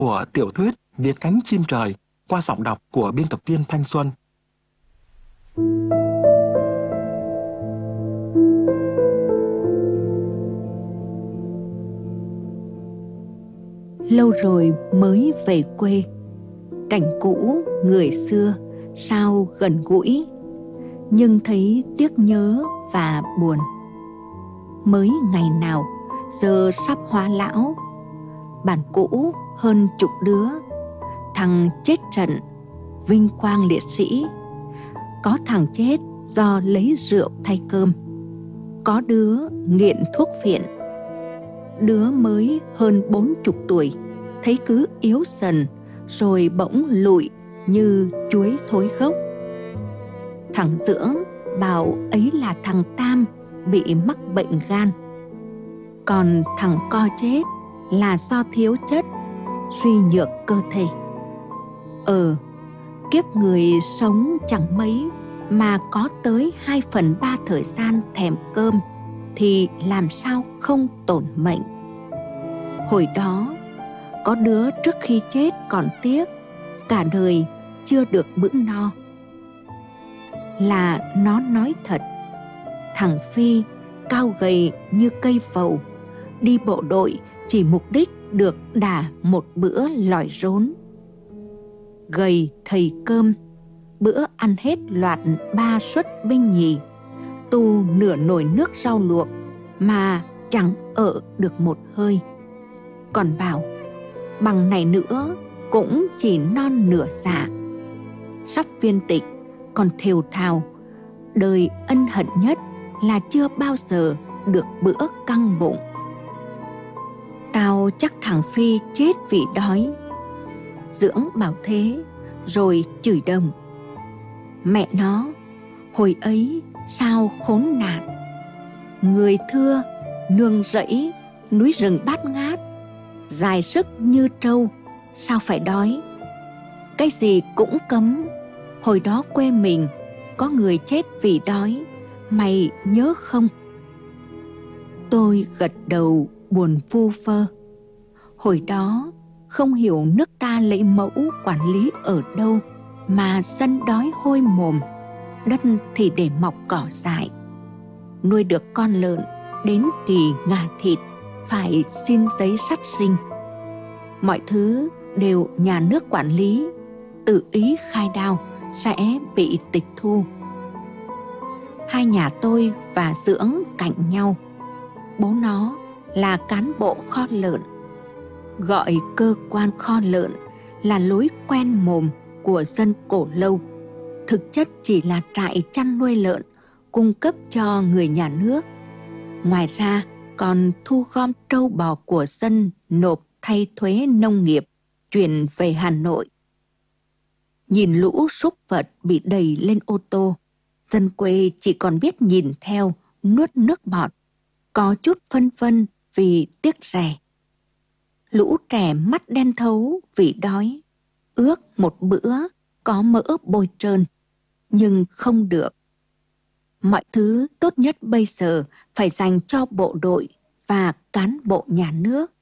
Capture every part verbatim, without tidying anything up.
của tiểu thuyết Viết cánh chim trời qua giọng đọc của biên tập viên Thanh Xuân. Lâu rồi mới về quê, cảnh cũ người xưa sao gần gũi, nhưng thấy tiếc nhớ và buồn. Mới ngày nào giờ sắp hóa lão, bản cũ hơn chục đứa, thằng chết trận vinh quang liệt sĩ, có thằng chết do lấy rượu thay cơm, có đứa nghiện thuốc phiện. Đứa mới hơn bốn chục tuổi thấy cứ yếu dần rồi bỗng lụi như chuối thối gốc. Thằng Dưỡng bảo ấy là thằng Tam bị mắc bệnh gan, còn thằng Co chết là do thiếu chất, suy nhược cơ thể. Ờ, kiếp người sống chẳng mấy mà có tới hai phần ba thời gian thèm cơm thì làm sao không tổn mệnh. Hồi đó có đứa trước khi chết còn tiếc cả đời chưa được bữa no. Là nó nói thật. Thằng Phi cao gầy như cây vầu, đi bộ đội chỉ mục đích được đả một bữa lỏi rốn. Gầy thầy cơm, bữa ăn hết loạt ba suất binh nhì, tu nửa nồi nước rau luộc mà chẳng ở được một hơi. Còn bảo bằng này nữa cũng chỉ non nửa dạ. Sắp viên tịch còn thều thào, đời ân hận nhất là chưa bao giờ được bữa căng bụng. Tao chắc thằng Phi chết vì đói. Dưỡng bảo thế rồi chửi đồng. Mẹ nó, hồi ấy sao khốn nạn. Người thưa, nương rẫy, núi rừng bát ngát, dài sức như trâu, sao phải đói. Cái gì cũng cấm. Hồi đó quê mình có người chết vì đói, mày nhớ không? Tôi gật đầu buồn vu vơ. Hồi đó không hiểu nước ta lấy mẫu quản lý ở đâu mà dân đói hôi mồm, đất thì để mọc cỏ dại. Nuôi được con lợn đến kỳ ngà thịt phải xin giấy sắt sinh. Mọi thứ đều nhà nước quản lý, tự ý khai đao sẽ bị tịch thu. Hai nhà tôi và Dưỡng cạnh nhau. Bố nó là cán bộ kho lợn. Gọi cơ quan kho lợn là lối quen mồm của dân Cổ Lâu, thực chất chỉ là trại chăn nuôi lợn cung cấp cho người nhà nước. Ngoài ra còn thu gom trâu bò của dân nộp thay thuế nông nghiệp chuyển về Hà Nội. Nhìn lũ súc vật bị đẩy lên ô tô, dân quê chỉ còn biết nhìn theo, nuốt nước bọt, có chút phân vân vì tiếc rẻ. Lũ trẻ mắt đen thấu vì đói, ước một bữa có mỡ bôi trơn, nhưng không được. Mọi thứ tốt nhất bây giờ phải dành cho bộ đội và cán bộ nhà nước.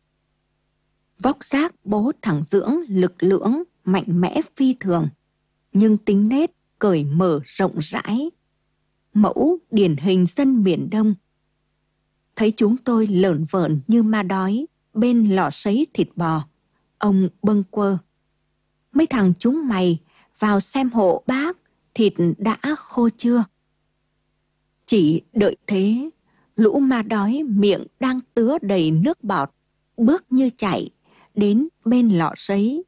Vóc dáng bố thằng Dưỡng lực lưỡng, mạnh mẽ phi thường, nhưng tính nết cởi mở rộng rãi, mẫu điển hình dân miền Đông. Thấy chúng tôi lởn vởn như ma đói bên lò sấy thịt bò, ông bâng quơ. Mấy thằng chúng mày vào xem hộ bác, thịt đã khô chưa? Chỉ đợi thế, lũ ma đói miệng đang tứa đầy nước bọt, bước như chạy đến bên lò sấy.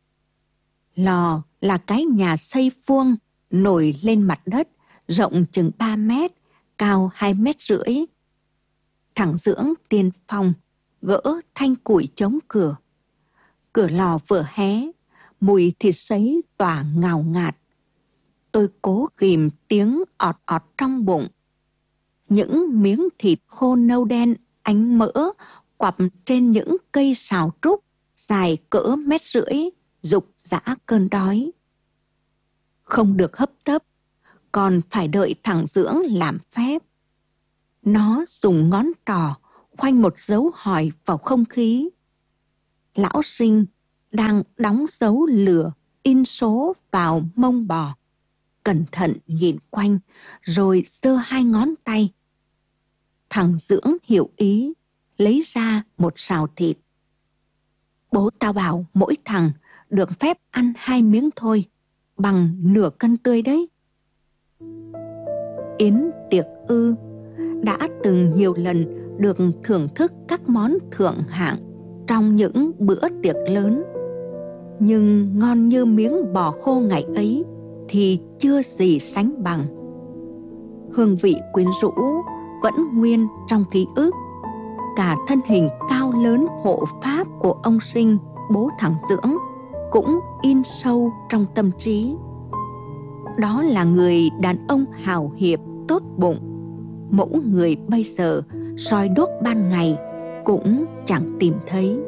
Lò là cái nhà xây vuông nổi lên mặt đất, rộng chừng ba mét, cao hai mét rưỡi. Thằng Dưỡng tiên phong gỡ thanh củi chống cửa. Cửa lò vừa hé, mùi thịt sấy tỏa ngào ngạt. Tôi cố ghìm tiếng ọt ọt trong bụng. Những miếng thịt khô nâu đen ánh mỡ quặp trên những cây sào trúc dài cỡ mét rưỡi, rục rã cơn đói. Không được hấp tấp, còn phải đợi thằng Dưỡng làm phép. Nó dùng ngón trỏ khoanh một dấu hỏi vào không khí. Lão Sinh đang đóng dấu lửa in số vào mông bò, cẩn thận nhìn quanh rồi giơ hai ngón tay. Thằng Dưỡng hiểu ý, lấy ra một sào thịt. Bố tao bảo mỗi thằng được phép ăn hai miếng thôi, bằng nửa cân tươi đấy. Yến tiệc ư, đã từng nhiều lần được thưởng thức các món thượng hạng trong những bữa tiệc lớn. Nhưng ngon như miếng bò khô ngày ấy thì chưa gì sánh bằng. Hương vị quyến rũ vẫn nguyên trong ký ức. Cả thân hình cao lớn hộ pháp của ông Sinh, bố thằng Dưỡng, cũng in sâu trong tâm trí. Đó là người đàn ông hào hiệp, tốt bụng, mẫu người bây giờ soi đuốc ban ngày cũng chẳng tìm thấy.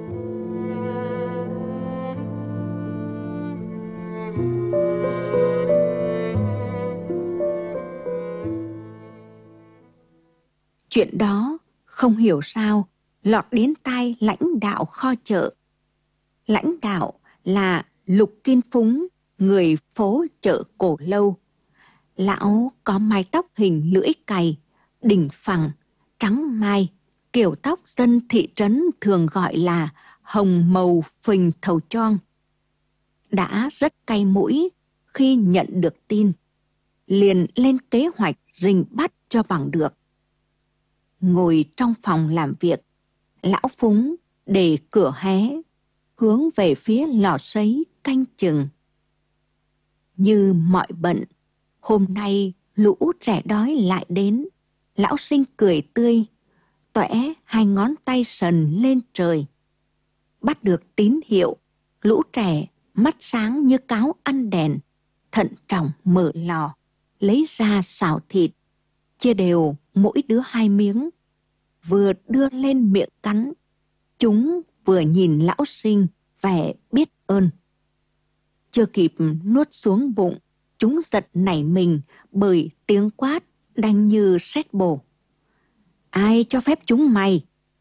Chuyện đó không hiểu sao lọt đến tai lãnh đạo kho chợ. Lãnh đạo là Lục Kim Phúng, người phố chợ Cổ Lâu. Lão có mái tóc hình lưỡi cày, đỉnh phẳng, trắng mai, kiểu tóc dân thị trấn thường gọi là hồng màu phình thầu choang. Đã rất cay mũi khi nhận được tin, liền lên kế hoạch rình bắt cho bằng được. Ngồi trong phòng làm việc, lão Phúng để cửa hé, hướng về phía lò sấy canh chừng. Như mọi bận, hôm nay lũ trẻ đói lại đến. Lão Sinh cười tươi, toẻ hai ngón tay sần lên trời. Bắt được tín hiệu, lũ trẻ mắt sáng như cáo ăn đèn, thận trọng mở lò, lấy ra xào thịt, chia đều mỗi đứa hai miếng. Vừa đưa lên miệng cắn, chúng vừa nhìn lão Sinh vẻ biết ơn. Chưa kịp nuốt xuống bụng, chúng giật nảy mình bởi tiếng quát đanh như sét bổ. Ai cho phép chúng mày?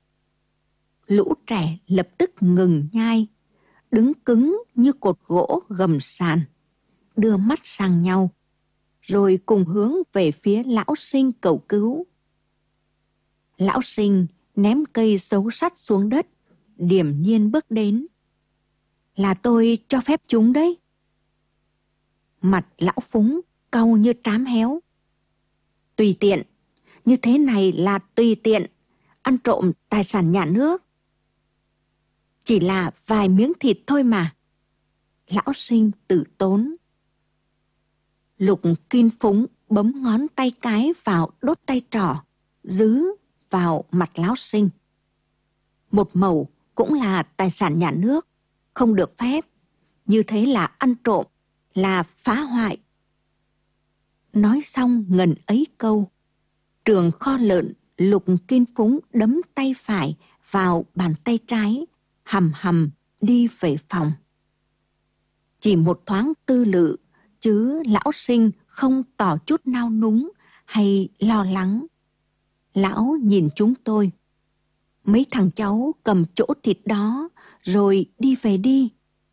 Lũ trẻ lập tức ngừng nhai, đứng cứng như cột gỗ gầm sàn, đưa mắt sang nhau, rồi cùng hướng về phía lão Sinh cầu cứu. Lão Sinh ném cây sấu sắt xuống đất, điềm nhiên bước đến. Là tôi cho phép chúng đấy. Mặt lão Phúng cau như trám héo. Tùy tiện, như thế này là tùy tiện, ăn trộm tài sản nhà nước. Chỉ là vài miếng thịt thôi mà. Lão Sinh tử tốn. Lục Kim Phúng bấm ngón tay cái vào đốt tay trỏ, giữ vào mặt lão Sinh. Một mẩu cũng là tài sản nhà nước, không được phép. Như thế là ăn trộm, là phá hoại. Nói xong ngần ấy câu, trường kho lợn Lục Kim Phúng đấm tay phải vào bàn tay trái, hầm hầm đi về phòng. Chỉ một thoáng tư lự, chứ lão Sinh không tỏ chút nao núng hay lo lắng. Lão nhìn chúng tôi. Mấy thằng cháu cầm chỗ thịt đó rồi đi về đi.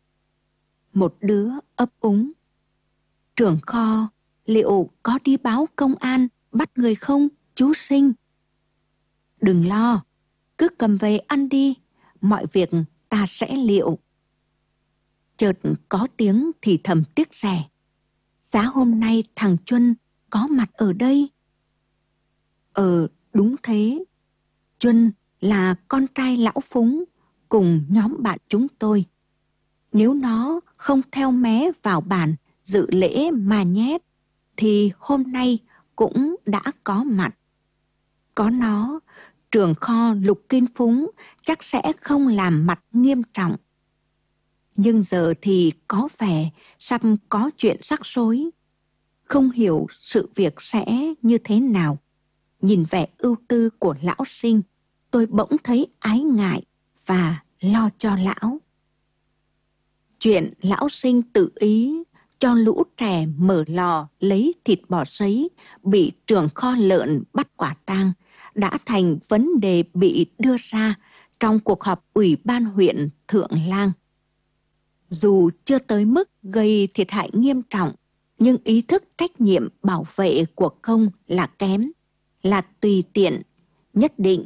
Một đứa ấp úng. Trưởng kho, liệu có đi báo công an bắt người không, chú Sinh? Đừng lo, cứ cầm về ăn đi, mọi việc ta sẽ liệu. Chợt có tiếng thì thầm tiếc rẻ. Giá hôm nay thằng Chuân có mặt ở đây. Ờ, đúng thế. Chuân là con trai lão Phúng cùng nhóm bạn chúng tôi. Nếu nó không theo mé vào bàn dự lễ mà nhét, thì hôm nay cũng đã có mặt. Có nó, trưởng kho Lục Kim Phúng chắc sẽ không làm mặt nghiêm trọng. Nhưng giờ thì có vẻ sắp có chuyện rắc rối. Không hiểu sự việc sẽ như thế nào. Nhìn vẻ ưu tư của lão Sinh, tôi bỗng thấy ái ngại và lo cho lão. Chuyện lão Sinh tự ý cho lũ trẻ mở lò lấy thịt bò sấy bị trưởng kho lợn bắt quả tang đã thành vấn đề bị đưa ra trong cuộc họp ủy ban huyện Thượng Lang. Dù chưa tới mức gây thiệt hại nghiêm trọng, nhưng ý thức trách nhiệm bảo vệ của công là kém, là tùy tiện, nhất định